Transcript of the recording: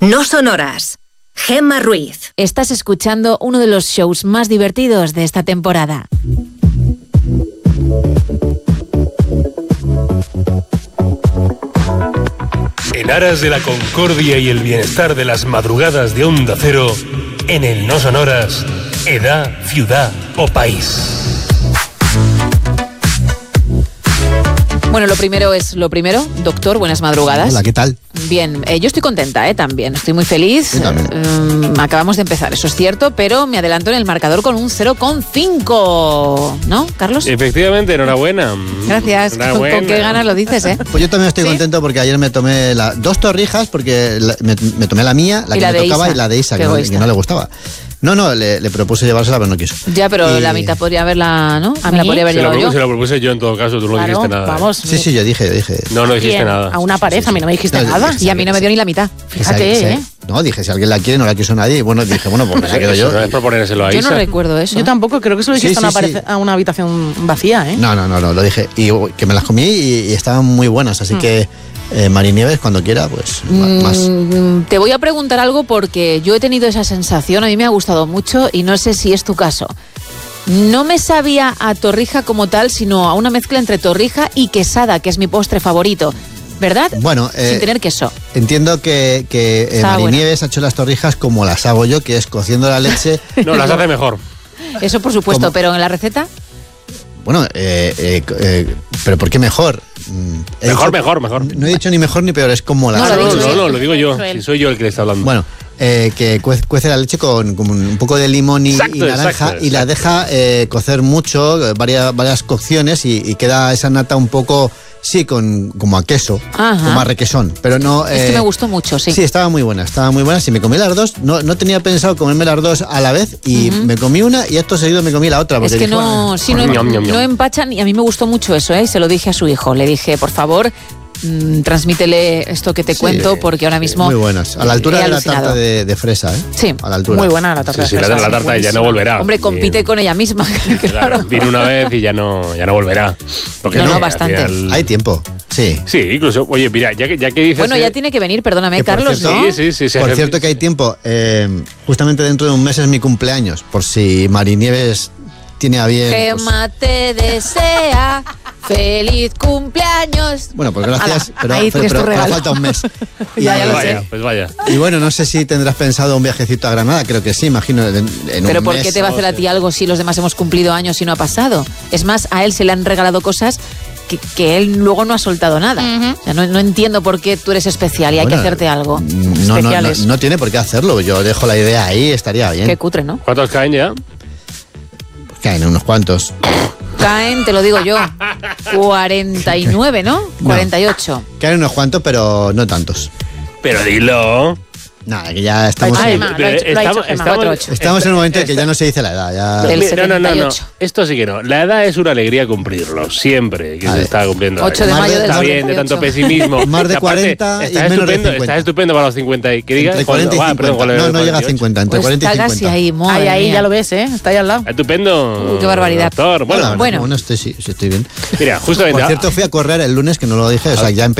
No Sonoras. Gemma Ruiz. Estás escuchando uno de los shows más divertidos de esta temporada. En aras de la concordia y el bienestar de las madrugadas de Onda Cero, en el No Sonoras, edad, ciudad o país. Bueno, lo primero es lo primero. Doctor, buenas madrugadas. Hola, ¿qué tal? Bien, yo estoy contenta, también. Estoy muy feliz. Acabamos de empezar, eso es cierto, pero me adelanto en el marcador con un 0,5. ¿No, Carlos? Efectivamente, enhorabuena. Gracias. Enhorabuena. ¿Con qué ganas lo dices, Pues yo también estoy contento porque ayer me tomé dos torrijas, porque me tomé la mía, la y que la me de tocaba, Isa. y la de Isa, que no le gustaba. No, le propuse llevársela, pero no quiso. Ya, pero la mitad podría haberla, ¿no? A mí la podría haber llevado yo. Se lo propuse yo en todo caso, tú no dijiste nada. Vamos. Sí, yo dije. No dijiste nada. A una pared, a mí no me dijiste nada. Y a mí no me dio ni la mitad. Fíjate, No, dije, si alguien la quiere, no la quiso nadie. Y bueno, dije, pues me la quedo yo. No es proponérselo a Yo Isa. no recuerdo eso. Yo tampoco, creo que se lo dijiste a una habitación vacía, No, lo dije. Y que me las comí y estaban muy buenas, así que... Marinieves, cuando quiera, pues más. Te voy a preguntar algo porque yo he tenido esa sensación, a mí me ha gustado mucho y no sé si es tu caso. No me sabía a torrija como tal, sino a una mezcla entre torrija y quesada, que es mi postre favorito, ¿verdad? Bueno, sin tener queso. Entiendo que Marinieves ha hecho las torrijas como las hago yo, que es cociendo la leche. No, las hace mejor. Eso por supuesto, pero en la receta... Bueno, pero ¿por qué mejor? Mejor. No he dicho ni mejor ni peor, es como la... No, lo digo yo. Si soy yo el que le está hablando. Bueno, que cuece la leche con un poco de limón y naranja, exacto. Y la deja cocer mucho, varias cocciones y queda esa nata un poco... Sí, como a queso, como a requesón, pero no... Es que me gustó mucho, sí. Sí, estaba muy buena. Si me comí las dos, no tenía pensado comerme las dos a la vez y me comí una y acto seguido me comí la otra. Es que no empachan y a mí me gustó mucho eso, y se lo dije a su hijo. Le dije, por favor... transmítele esto que te cuento porque ahora mismo muy buenas, a la altura de la tarta de fresa, sí, a la altura. Muy buena la tarta de fresa. La tarta ya no volverá. Hombre, compite con ella misma. Claro. Vino una vez y ya no volverá. Porque no, bastante. Hay tiempo. Sí, incluso, oye, mira, ya que dices... Bueno, ya tiene que venir, perdóname, Carlos, cierto, ¿no? Sí. Por cierto que hay tiempo. Justamente dentro de un mes es mi cumpleaños, por si Marinieves tiene a bien... Gemma te desea feliz cumpleaños. Bueno, pues gracias, pero falta un mes. Ya lo sé. Pues vaya. Y bueno, no sé si tendrás pensado un viajecito a Granada, creo que sí, imagino. Pero ¿por qué te va a hacer a ti algo si los demás hemos cumplido años y no ha pasado? Es más, a él se le han regalado cosas que él luego no ha soltado nada. O sea, no entiendo por qué tú eres especial y hay que hacerte algo. No tiene por qué hacerlo. Yo dejo la idea ahí, estaría bien. Qué cutre, ¿no? ¿Cuántos caen ya? Pues caen unos cuantos. Caen, te lo digo yo, 49, ¿no? 48. Caen unos cuantos, pero no tantos. Pero dilo. Nada, que ya estamos estamos en un momento en que ya no se dice la edad. Ya... Del 78. No. Esto sí que no. La edad es una alegría cumplirlo. Siempre que se está cumpliendo. 8 de mayo del 78. Está bien, de tanto pesimismo. Más de 40 y menos de 50. Está estupendo para los 50. ¿Qué digas? Entre 40 y 50. No llega a 50. Entre 40 y 50. Está casi ahí, ahí ya lo ves, está ahí al lado. Estupendo. Qué barbaridad. Doctor. Bueno, estoy bien. Mira, justamente. Por cierto, fui a correr el lunes, que no lo dije. O sea, ya empecé.